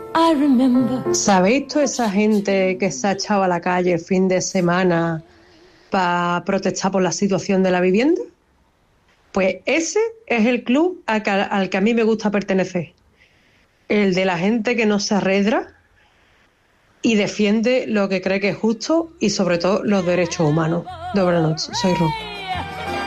I remember. ¿Sabéis toda esa gente que se ha echado a la calle el fin de semana para protestar por la situación de la vivienda? Pues ese es el club al que a mí me gusta pertenecer. El de la gente que no se arredra y defiende lo que cree que es justo y sobre todo los derechos humanos. De buenas noches, soy Ro.